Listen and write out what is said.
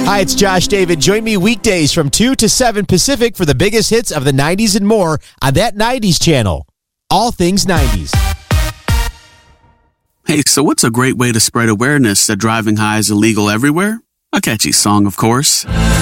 Hi, it's Josh David. Join me weekdays from 2 to 7 Pacific for the biggest hits of the 90s and more on that 90s channel. All things 90s. Hey, so what's a great way to spread awareness that driving high is illegal everywhere? A catchy song, of course.